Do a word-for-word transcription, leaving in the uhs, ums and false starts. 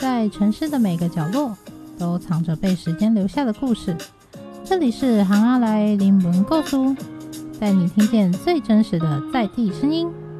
在城市的每个角落都藏着被时间留下的故事。这里是行阿来灵魂故事，带你听见最真实的在地声音。